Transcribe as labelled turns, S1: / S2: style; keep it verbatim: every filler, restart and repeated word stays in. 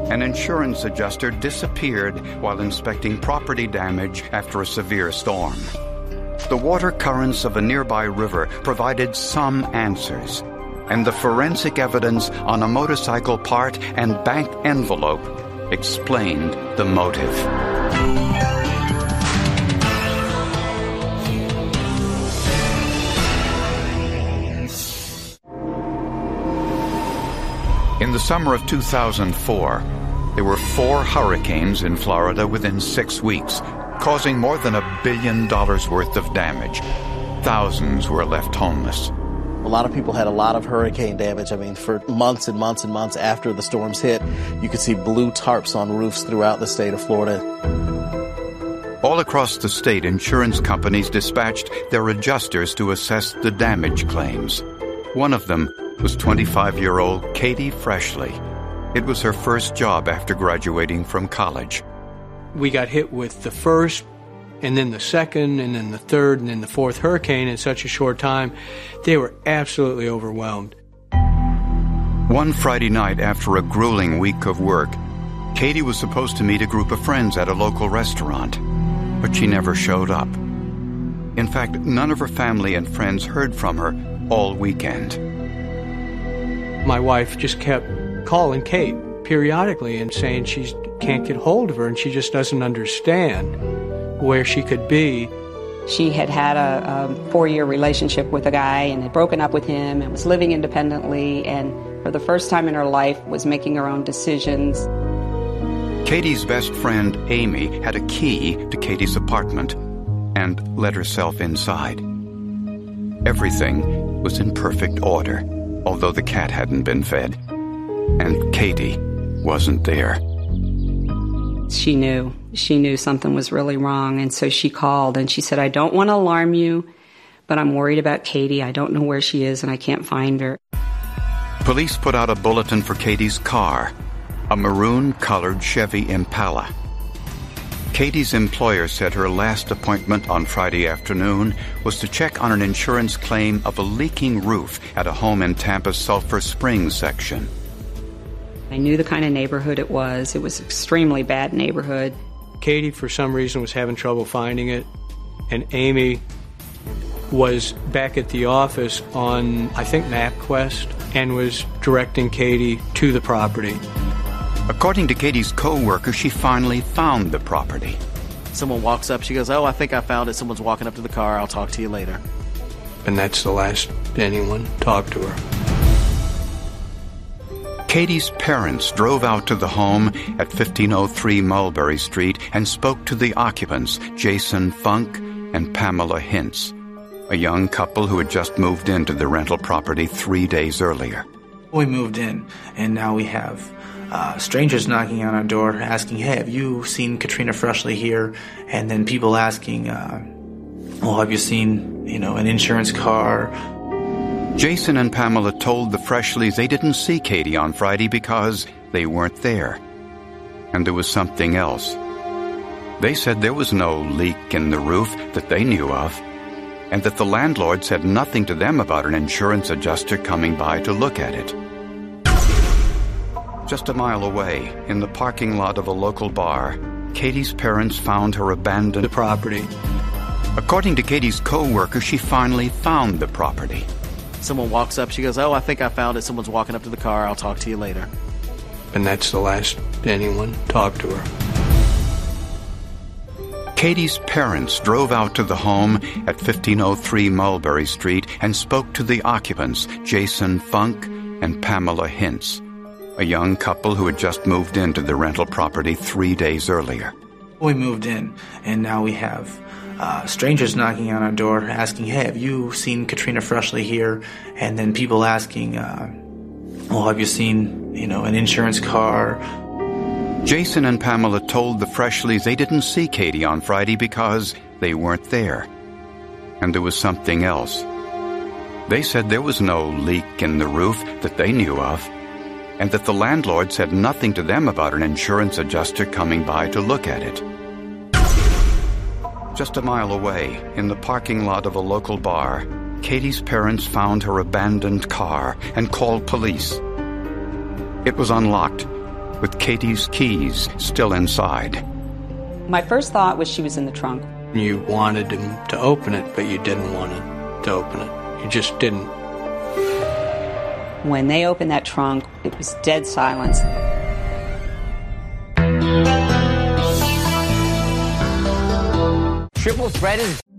S1: An insurance adjuster disappeared while inspecting property damage after a severe storm. The water currents of a nearby river provided some answers, and the forensic evidence on a motorcycle part and bank envelope explained the motive. In the summer of two thousand four, there were four hurricanes in Florida within six weeks, causing more than a billion dollars worth of damage. Thousands were left homeless.
S2: A lot of people had a lot of hurricane damage. I mean, for months and months and months after the storms hit, you could see blue tarps on roofs throughout the state of Florida.
S1: All across the state, insurance companies dispatched their adjusters to assess the damage claims. One of them was twenty-five-year-old Katie Freshley. It was her first job after graduating from college.
S3: We got hit with the first, and then the second, and then the third, and then the fourth hurricane in such a short time. They were absolutely overwhelmed.
S1: One Friday night after a grueling week of work, Katie was supposed to meet a group of friends at a local restaurant, but she never showed up. In fact, none of her family and friends heard from her all weekend.
S3: My wife just kept calling Kate periodically and saying she can't get hold of her and she just doesn't understand where she could be.
S4: She had had a, a four-year relationship with a guy and had broken up with him and was living independently, and for the first time in her life was making her own decisions.
S1: Katie's best friend, Amy, had a key to Katie's apartment and let herself inside. Everything was in perfect order, although the cat hadn't been fed, and Katie wasn't there.
S4: She knew. She knew something was really wrong, and so she called, and she said, I don't want to alarm you, but I'm worried about Katie. I don't know where she is, and I can't find her.
S1: Police put out a bulletin for Katie's car, a maroon-colored Chevy Impala. Katie's employer said her last appointment on Friday afternoon was to check on an insurance claim of a leaking roof at a home in Tampa's Sulphur Springs section.
S4: I knew the kind of neighborhood it was. It was an extremely bad neighborhood.
S3: Katie, for some reason, was having trouble finding it, and Amy was back at the office on, I think, MapQuest, and was directing Katie to the property.
S1: According to Katie's co-worker, she finally found the property.
S2: Someone walks up, she goes, oh, I think I found it. Someone's walking up to the car. I'll talk to you later.
S3: And that's the last anyone talked to her.
S1: Katie's parents drove out to the home at fifteen oh three Mulberry Street and spoke to the occupants, Jason Funk and Pamela Hintz, a young couple who had just moved into the rental property three days earlier.
S5: We moved in, and now we have uh, strangers knocking on our door asking, hey, have you seen Katrina Freshley here? And then people asking, uh, well, have you seen, you know, an insurance car?
S1: Jason and Pamela told the Freshleys they didn't see Katie on Friday because they weren't there. And there was something else. They said there was no leak in the roof that they knew of, and that the landlord said nothing to them about an insurance adjuster coming by to look at it. Just a mile away, in the parking lot of a local bar, Katie's parents found her abandoned property. According to Katie's co-worker, she finally found the property.
S2: Someone walks up, she goes, oh, I think I found it. Someone's walking up to the car. I'll talk to you later.
S3: And that's the last anyone talked to her.
S1: Katie's parents drove out to the home at fifteen oh three Mulberry Street and spoke to the occupants, Jason Funk and Pamela Hintz, a young couple who had just moved into the rental property three days earlier.
S5: We moved in, and now we have uh, strangers knocking on our door asking, hey, have you seen Katrina Freshley here? And then people asking, uh, well, have you seen, you know, an insurance car?
S1: Jason and Pamela told the Freshleys they didn't see Katie on Friday because they weren't there. And there was something else. They said there was no leak in the roof that they knew of, and that the landlord said nothing to them about an insurance adjuster coming by to look at it. Just a mile away, in the parking lot of a local bar, Katie's parents found her abandoned car and called police. It was unlocked, with Katie's keys still inside.
S4: My first thought was she was in the trunk.
S3: You wanted him to open it, but you didn't want him to open it. You just didn't.
S4: When they opened that trunk, it was dead silence.
S6: Triple threat is